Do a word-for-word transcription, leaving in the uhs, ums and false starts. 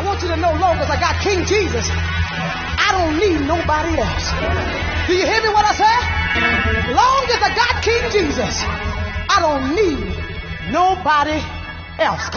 want you to know, long as I got King Jesus, I don't need nobody else. Do you hear me what I say? Long as I got King Jesus, I don't need nobody else.